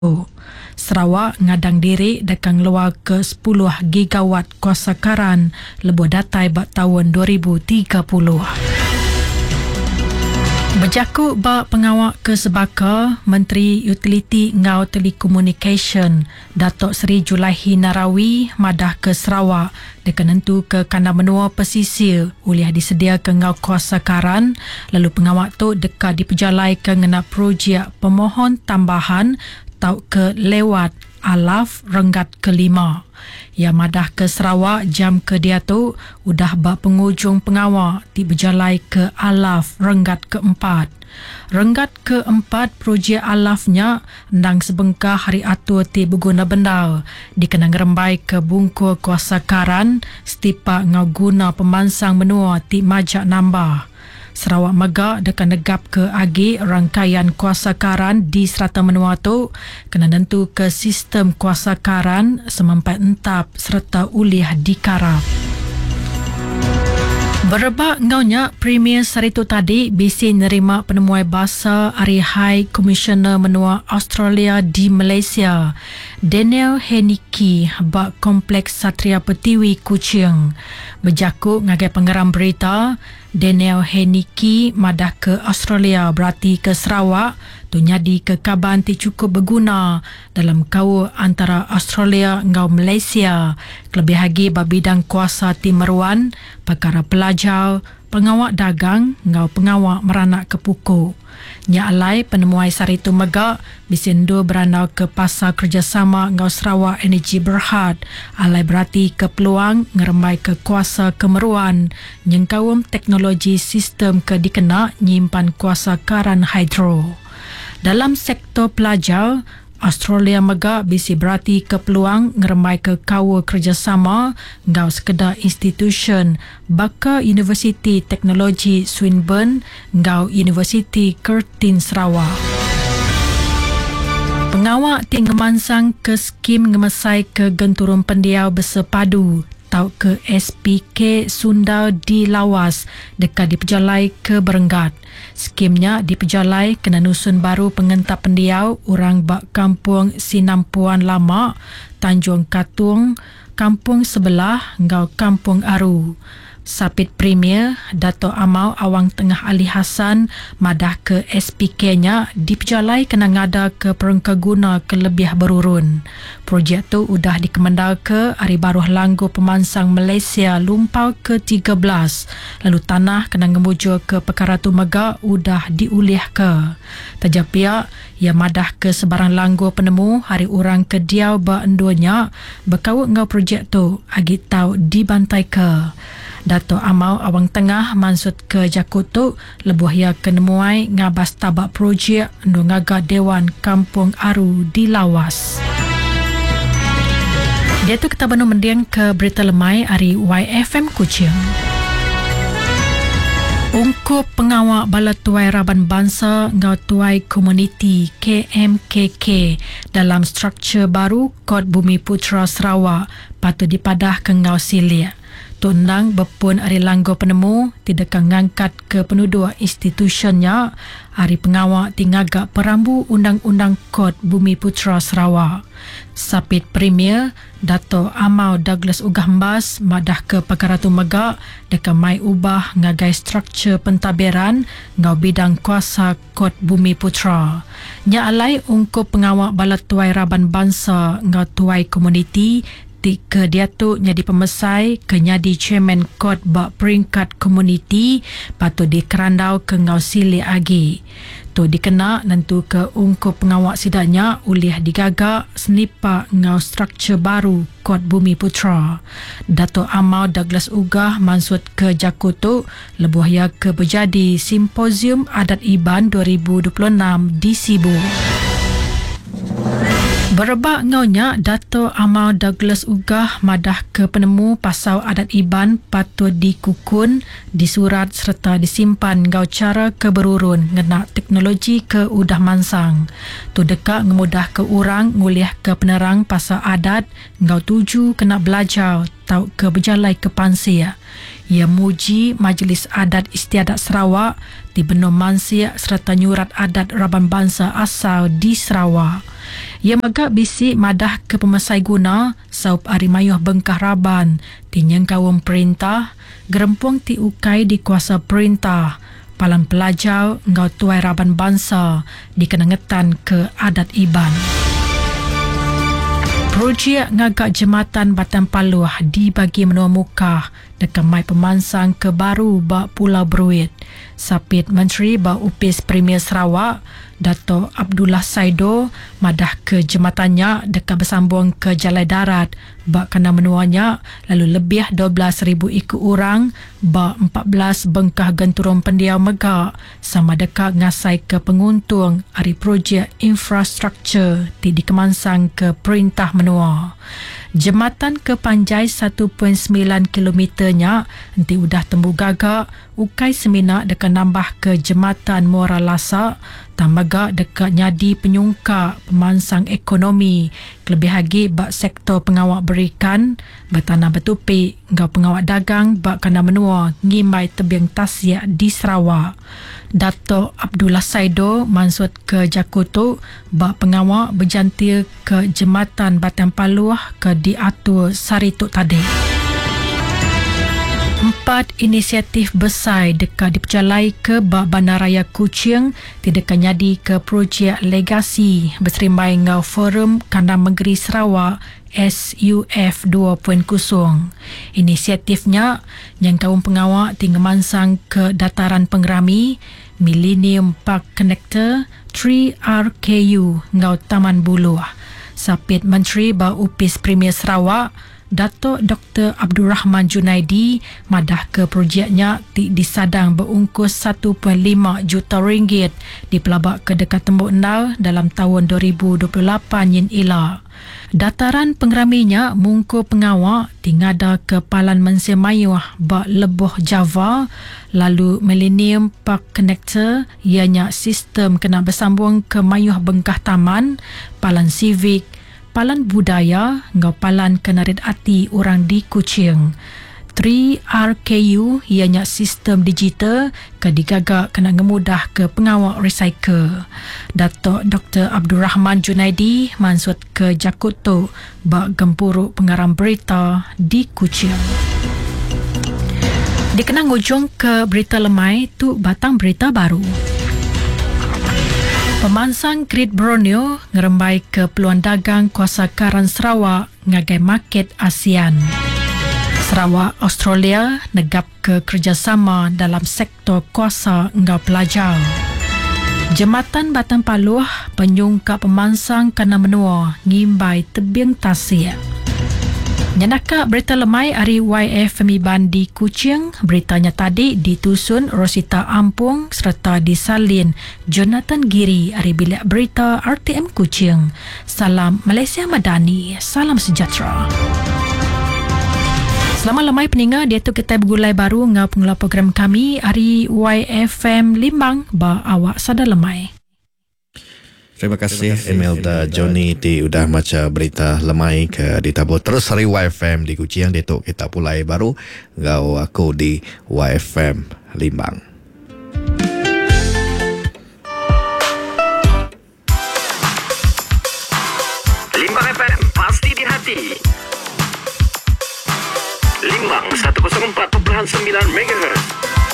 Sarawak ngadang diri dekang luar ke 10 gigawatt kuasa karan lebuh datai bak tahun 2030. Berjakut bak pengawak ke Sebaka, Menteri Utiliti Ngau Telekomunikasi Datuk Seri Julaihi Narawi madah ke Sarawak dekan nentu ke kandang menua pesisir uliah disedia ke ngau kuasa karan, lalu pengawak tu dekat diperjalai ke ngena projek pemohon tambahan tau ke lewat alaf renggat kelima. Yang madah ke Sarawak jam ke dia tu udah bak pengujung pengawak ti berjalai ke alaf renggat keempat. Renggat keempat projek alafnya ndang sebengkah hari atur ti berguna benda dikenang rembai ke bungkur kuasa karan setipak ngau guna pemansang menua ti majak nambah. Sarawak Megak dekan negap ke agi rangkaian kuasa karan di serata menua tu kena nentu ke sistem kuasa karan semampai entap serta uliah dikarap. Berebak ngaunya Premier Saritu tadi bisi nerima penemuai bahasa Hari High Commissioner Menua Australia di Malaysia, Daniel Hennicky bak Kompleks Satria Pertiwi Kuching. Berjakut ngagai pengeram berita, Daniel Hennicky madah ke Australia berarti ke Sarawak tu nyadi ke kaban ti cukup berguna dalam kau antara Australia ngau Malaysia, kelebih lagi bidang kuasa ti meruan, perkara pelajar, pengawak dagang ngau pengawak meranak ke pukul. Nya alai penemuai Saritu Megak bisindu beranau ke pasar kerjasama ngau Sarawak Energi Berhad, alai berarti ke peluang ngeremai ke kuasa kemeruan nyengkawum teknologi sistem ke dikena nyimpan kuasa karan hidro. Dalam sektor pelajar, Australia Megak bisi berarti ke peluang ngeremai ke kawa kerjasama ngau sekedar institution baka Universiti Teknologi Swinburne ngau Universiti Curtin Sarawak. Pengawak ti ngemansang ke skim ngemesai ke genturun pendiau bersepadu tau ke SPK Sunda di Lawas dekat diperjalai ke Berenggat. Skimnya diperjalai kena nusun baru pengentap pendiau orang bak kampung Sinampuan Lama, Tanjung Katung, kampung sebelah ngau Kampung Aru. Sapit Premier Dato' Amau Awang Tengah Ali Hassan madah ke SPK-nya diperjalai kena ngada ke perengka guna kelebih berurun. Projek tu udah dikemendal ke Hari Baruh Langgo Pemansang Malaysia Lumpau ke-13. Lalu tanah kena ngemujur ke perkara tu Megak udah diulih ke. Terjapiak ia madah ke sebarang langgo penemu hari orang ke diau ba enduanya berkawut ngau projek tu agi tau dibantai ke. Dato' Amau Awang Tengah mansut ke Jakutuk lebuh ia kenemuai ngabas tabak projek ngaga Dewan Kampung Aru di Lawas. Dia tu kita benar mendiang ke berita lemai hari YFM Kuching. Ungkup pengawak Bala Tuai Raban Bangsa ngau Tuai Komuniti KMKK dalam struktur baru Kod Bumi Putra Sarawak patut dipadah ke ngau silia. Tundang berpun hari langgo penemu tidak ngangkat ke penduduk institusinya hari pengawak tingagak perambu Undang-Undang Kod Bumi Putra Sarawak. Sapit Premier Dato' Amau Douglas Ugahmbas madah ke perkara tu Megak dekat mai ubah ngagai struktur pentadbiran ngau bidang kuasa Kod Bumi Putra. Nya alai ungkup pengawak Bala Tuai Raban Bangsa ngau Tuai Komuniti ke dia tu nyadi pemesai ke nyadi chairman kod bak peringkat komuniti patut dikerandau ke ngau sili agi. Tu dikena nentu ke ungkup pengawak sidaknya uliah digagak senipa ngau struktur baru Kod Bumi Putra. Dato' Amau Douglas Ugah mansut ke Jakutuk lebuh ia ke berjadi Simposium Adat Iban 2026 di Sibu. Berebak ngaunya Dato' Amau Douglas Ugah madah ke penemu pasal adat Iban patut dikukun, disurat serta disimpan ngau cara keberurun ngena teknologi ke udah mansang. Tu dekat ngemudah ke orang nguliah ke penerang pasal adat ngau tuju kena belajar tau ke berjalai ke pansia. Ia muji Majlis Adat Istiadat Sarawak di Benua Mansir serta Nyurat Adat Raban Bangsa asal di Sarawak. Ia megak bisik madah ke pemasai guna saup Arimayuh Bengkah Raban di Nyengkawung Perintah, Gerempung ti ukai di kuasa perintah, Palan pelajar ngau tuai Raban Bangsa di kenangetan ke adat Iban. Projek ngagak jematan Batan Paluh dibagi menua muka dekat mai pemansang ke baru bak Pulau Beruit. Sapit Menteri Bak Upis Premier Sarawak, Dato' Abdullah Saido, madah ke jematannya dekat bersambung ke jalan darat bak kena menuanya, lalu lebih 12,000 ikut orang bak 14 bengkah genturung pendiam megak sama dekat ngasai ke penguntung hari projek infrastruktur di dikemansang ke perintah menua. Jematan ke panjai 1.9 kilometernya nanti udah tembu gagak ukai semina dekat nambah ke jematan Muara Lasak tamaga dekat nyadi penyungka pemansang ekonomi lebih lagi bak sektor pengawak berikan bertanah bertupi ngau pengawak dagang bak kena menua ngimai tebing tasya di Sarawak. Dato' Abdullah Saido mansut ke Jakutu bak pengawak berjantil ke jematan Batan Paluh ke diatur Sarituk tadi. 4 inisiatif besar dekat diperjalai ke bak Bandaraya Kuching tidak nyadi ke projek legasi berserimbai ngau Forum Kandang Negeri Sarawak SUF 2.0. Inisiatifnya yang kaum pengawak tinggal mansang ke dataran Pengerami, Millennium Park Connector, 3RKU ngau Taman Buluh. Sapit Menteri Bak Upis Premier Sarawak, Dato' Dr. Abdul Rahman Junaidi madah ke projeknya disadang berungkus 1.5 juta ringgit di pelabak ke dekat Tembok Nau dalam tahun 2028 yin ila. Dataran pengeraminya mungku pengawak tingada ke Palan Mensir Mayuh bak Lebuh Java, lalu Millennium Park Connector ianya sistem kena bersambung ke Mayuh Bengkah Taman, Palan Civic, Palan Budaya ngau Palan Kenarit Ati orang di Kuching. 3RKU ianya sistem digital ke digagak kena ngemudah ke pengawak recycle. Dato' Dr. Abdul Rahman Junaidi mansut ke Jakutu bak Gempuruk Pengarang Berita di Kuching. Dikenang ujung ke berita lemai tu batang berita baru. Pemansang Great Borneo ngerembai ke peluang dagang kuasa karan Sarawak ngagai market ASEAN. Sarawak Australia negap ke kerjasama dalam sektor kuasa ngau pelajar. Jematan Batan Paluh penyungkap pemansang kena menua ngimbai tebing tasik. Nyanaka berita lemai hari YF Femiban di Kuching. Beritanya tadi ditusun Rosita Ampung serta disalin Jonathan Giri hari bilik berita RTM Kuching. Salam Malaysia Madani, salam sejahtera. Selamat lemai peninga, dia tu kita bergulai baru ngau pengelola program kami hari YFM Limbang ba awak sada lemai. Terima kasih Imelda Johnny di udah maca berita lemai ke ditabur terus hari YFM di Kuching. Detok kita pulai baru ngau aku di YFM Limbang. Limbang FM pasti di hati. Limbang 104.9 MHz.